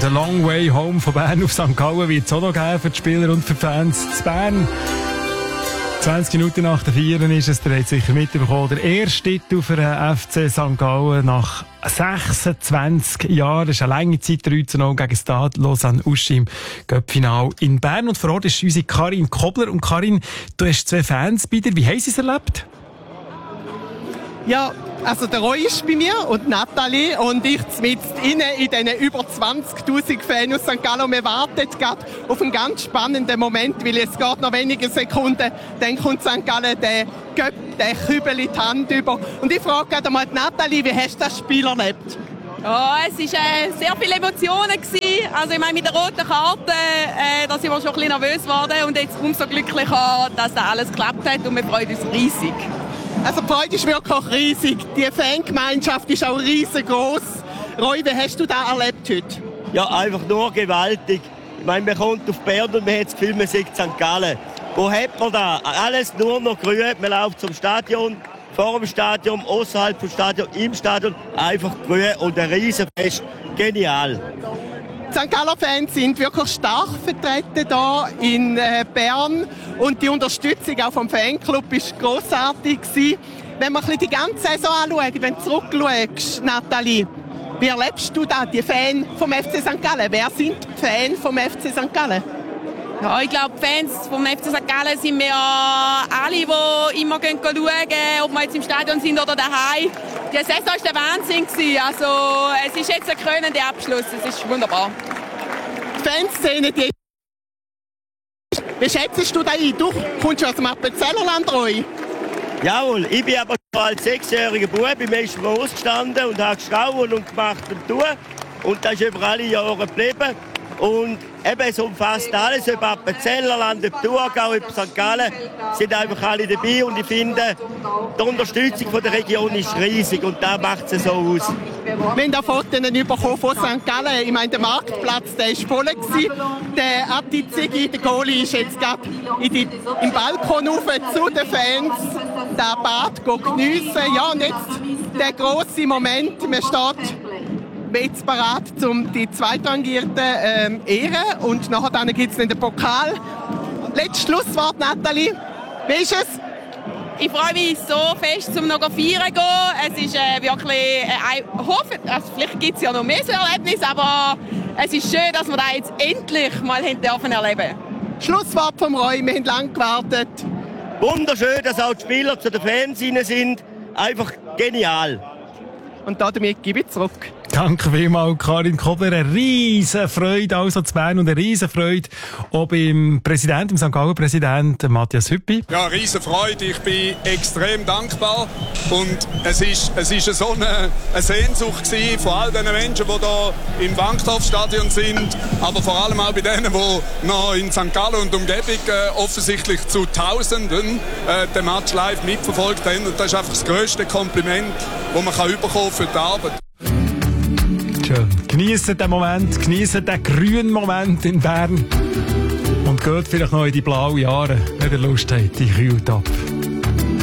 The Long Way Home von Bern auf St. Gallen wird es auch noch geben für die Spieler und für die Fans zu Bern. 20 Minuten nach der 4 ist es, der hat sicher mitbekommen, der erste Titel für den FC St. Gallen nach 26 Jahren. Das ist eine lange Zeit, 3-0 gegen Stade Lausanne-Uschi im Cup-Final in Bern. Und vor Ort ist unsere Karin Kobler. Und Karin, du hast 2 Fans bei dir. Wie haben sie es erlebt? Ja, also der Roy ist bei mir und Nathalie und ich mit innen in diesen über 20'000 Fans aus St. Gallen. Wir warten gerade auf einen ganz spannenden Moment, weil es geht noch wenige Sekunden, dann kommt St. Gallen den Kübel in die Hand über. Und ich frage gerade mal Nathalie, wie hast du das Spiel erlebt? Ja, es waren sehr viele Emotionen gewesen. Also ich meine, mit der roten Karte, da sind wir schon ein bisschen nervös geworden und jetzt umso glücklicher, dass da alles geklappt hat und wir freuen uns riesig. Also die Freude ist wirklich riesig. Die Fangemeinschaft ist auch riesengroß. Roy, wie hast du das erlebt heute? Ja, einfach nur gewaltig. Ich meine, man kommt auf Bern und man hat das Gefühl, man sieht St. Gallen. Wo hat man da? Alles nur noch grün. Man läuft zum Stadion, vor dem Stadion, außerhalb vom Stadion, im Stadion. Einfach grün und ein Riesenfest. Genial. Die St. Gallen-Fans sind wirklich stark vertreten hier in Bern und die Unterstützung auch vom Fanclub war grossartig gewesen. Wenn man die ganze Saison anschaut, wenn du zurückschaust, Nathalie, wie erlebst du das, die Fans vom FC St. Gallen? Wer sind die Fans vom FC St. Gallen? Ja, ich glaube, Fans vom FC St. Gallen sind wir alle, die immer schauen, ob wir jetzt im Stadion sind oder daheim. Die Saison war der Wahnsinn gewesen. Also, es ist jetzt ein krönender Abschluss. Es ist wunderbar. Die Fanszene, wie schätzt du das ein? Du kommst aus dem Appenzellerland, Roy. Jawohl, ich bin aber schon als 6-jähriger Bub im ersten Mal ausgestanden und habe geschrauen und gemacht und tun. Und das ist über alle Jahre geblieben. Und eben, es umfasst alles, ob Appenzellerland, ob Thurgau, ob St. Gallen, sind einfach alle dabei. Und ich finde, die Unterstützung von der Region ist riesig und da macht es so aus. Wir haben da Fotos bekommen von St. Gallen. Ich meine, der Marktplatz, der war voll gewesen. Der Atti Ziggy, der Goalie, ist jetzt gerade im Balkon rauf zu den Fans. Der Bad geniessen. Ja, und jetzt der grosse Moment. Man steht jetzt bereit, um die Zweitrangierten ehren. Und nachher gibt es den Pokal. Letztes Schlusswort, Nathalie. Wie ist es? Ich freue mich so fest, um noch feiern zu gehen. Es ist wirklich, also vielleicht gibt es ja noch mehr so Erlebnisse, aber es ist schön, dass wir das jetzt endlich mal erleben dürfen. Schlusswort vom Roy, wir haben lange gewartet. Wunderschön, dass auch die Spieler zu den Fans sind. Einfach genial. Und damit gebe ich zurück. Danke vielmals, Karin Kobler. Eine riesen Freude also zu Bern und eine riesen Freude auch beim Präsidenten, im St. Gallen-Präsident Matthias Hüppi. Ja, riesen Freude. Ich bin extrem dankbar. Und es ist so eine Sehnsucht gewesen von all den Menschen, die hier im Wankdorfstadion sind, aber vor allem auch bei denen, die noch in St. Gallen und Umgebung offensichtlich zu Tausenden den Match live mitverfolgt haben. Und das ist einfach das grösste Kompliment, das man bekommen für die Arbeit. Schön. Geniessen den Moment, geniessen den grünen Moment in Bern und geht vielleicht noch in die blauen Jahre, wenn ihr Lust habt, die Kühltopf.